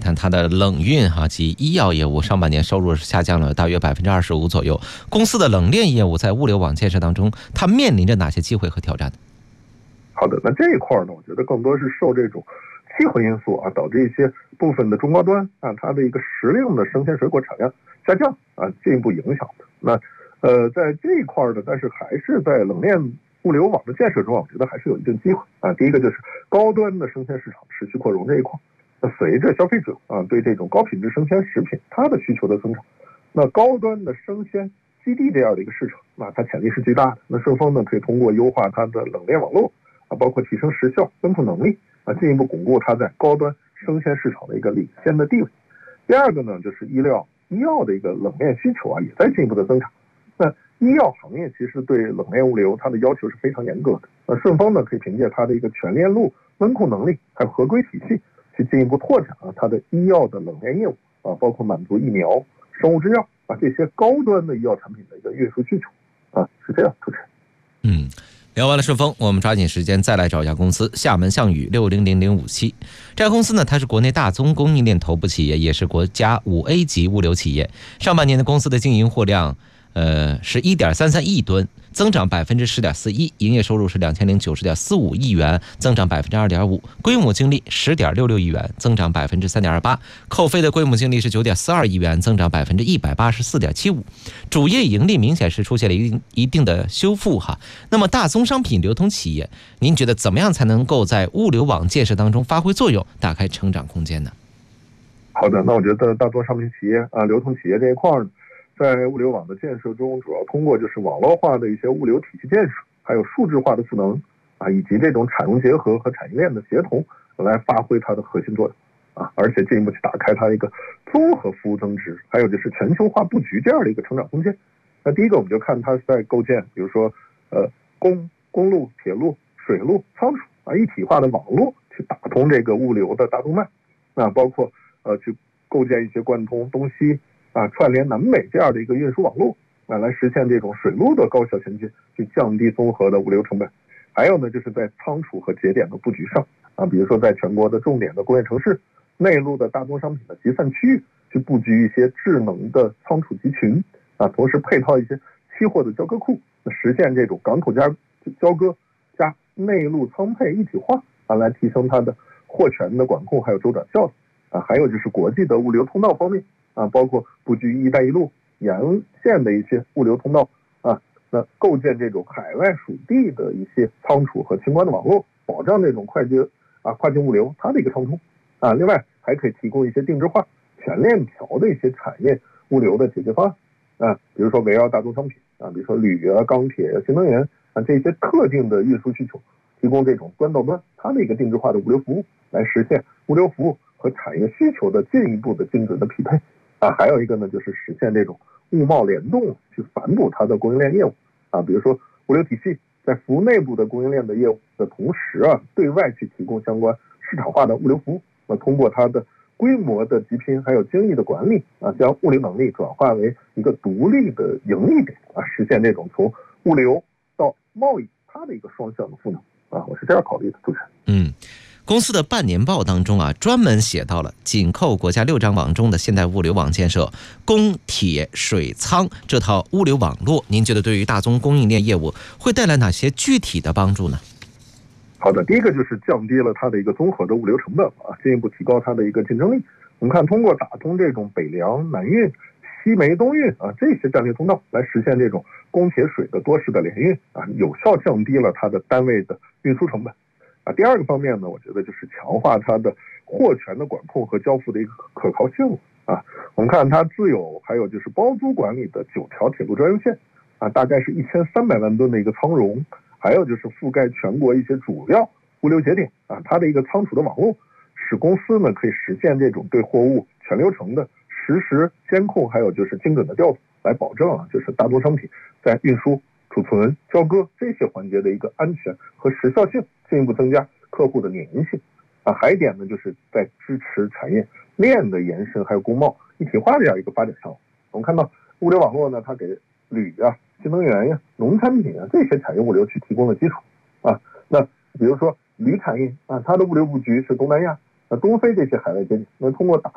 看它的冷运及医药业务上半年收入是下降了大约25%左右。公司的冷链业务在物流网建设当中，它面临着哪些机会和挑战呢？ 好的，那这一块呢，我觉得更多是受这种气候因素导致一些部分的中高端它的一个时令的生鲜水果产量下降进一步影响的。那在这一块呢，但是还是在冷链物流网的建设中，我觉得还是有一定机会第一个就是高端的生鲜市场持续扩容这一块。那随着消费者对这种高品质生鲜食品它的需求的增长，那高端的生鲜基地这样的一个市场它潜力是巨大的。那顺丰呢可以通过优化它的冷链网络包括提升时效奔赴能力进一步巩固它在高端生鲜市场的一个领先的地位。第二个呢就是医药的一个冷链需求也在进一步的增长。那医药行业其实对冷链物流它的要求是非常严格的。那顺丰呢可以凭借它的一个全链路温控能力还有合规体系去进一步拓展它的医药的冷链业务包括满足疫苗、生物制药这些高端的医药产品的一个运输需求是这样。主持人。 聊完了顺丰，我们抓紧时间再来找一家公司，厦门项宇600057。这家公司呢，它是国内大宗供应链头部企业，也是国家5A 级物流企业。上半年的公司的经营货量是1.33亿吨，增长10.41%，营业收入是2090.45亿元，增长2.5%，规模净利10.66亿元，增长3.28%，扣非的规模净利是9.42亿元，增长184.75%，主业盈利明显是出现了一定的修复那么大宗商品流通企业，您觉得怎么样才能够在物流网建设当中发挥作用，打开成长空间呢？ 好的，那我觉得大宗商品企业流通企业这一块呢，在物流网的建设中，主要通过就是网络化的一些物流体系建设，还有数字化的赋能以及这种产用结合和产业链的协同来发挥它的核心作用而且进一步去打开它一个综合服务增值，还有就是全球化布局这样的一个成长空间。那第一个我们就看它是在构建，比如说公路、铁路、水路、仓储一体化的网络，去打通这个物流的大动脉。那包括去构建一些贯通东西串联南北这样的一个运输网络来实现这种水路的高效衔接，去降低综合的物流成本。还有呢，就是在仓储和节点的布局上比如说在全国的重点的工业城市、内陆的大宗商品的集散区域，去布局一些智能的仓储集群同时配套一些期货的交割库，实现这种港口交割加内陆仓配一体化来提升它的货权的管控还有周转效率还有就是国际的物流通道方面包括布局一带一路沿线的一些物流通道那构建这种海外属地的一些仓储和清关的网络，保障这种跨境物流它的一个畅通另外还可以提供一些定制化全链条的一些产业物流的解决方案比如说围绕大宗商品比如说铝钢铁、新能源这些特定的运输需求，提供这种端到端它的一个定制化的物流服务，来实现物流服务和产业需求的进一步的精准的匹配还有一个呢，就是实现这种物贸联动，去反哺它的供应链业务比如说物流体系在服务内部的供应链的业务的同时对外去提供相关市场化的物流服务通过它的规模的集拼还有精益的管理将物流能力转化为一个独立的盈利点实现这种从物流到贸易它的一个双向的赋能我是这样考虑的。主持人。 公司的半年报当中专门写到了紧扣国家6张网中的现代物流网建设，供铁水仓这套物流网络，您觉得对于大宗供应链业务会带来哪些具体的帮助呢？ 好的，第一个就是降低了它的一个综合的物流成本进一步提高它的一个竞争力。我们看通过打通这种北粮、南运、西煤、东运这些战略通道，来实现这种供铁水的多式的联运有效降低了它的单位的运输成本第二个方面呢，我觉得就是强化它的货权的管控和交付的一个可靠性我们看它自有还有就是包租管理的9条铁路专用线大概是1300万吨的一个仓容，还有就是覆盖全国一些主要物流节点它的一个仓储的网络，使公司呢可以实现这种对货物全流程的实时监控，还有就是精准的调度，来保证就是大宗商品在运输、储存、交割这些环节的一个安全和时效性，进一步增加客户的粘性还有一点呢，就是在支持产业链的延伸还有工贸一体化这样一个发展上。我们看到物流网络呢，它给铝新能源农产品这些产业物流去提供了基础那比如说铝产业它的物流布局是东南亚、东非这些海外节点，那通过打